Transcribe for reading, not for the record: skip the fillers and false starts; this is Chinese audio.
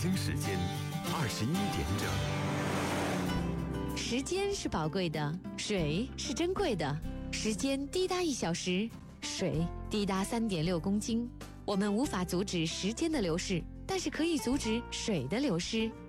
京时间21点整。 时间是宝贵的，水是珍贵的。时间滴答1小时，水滴答3.6公斤。我们无法阻止时间的流逝，但是可以阻止水的流失。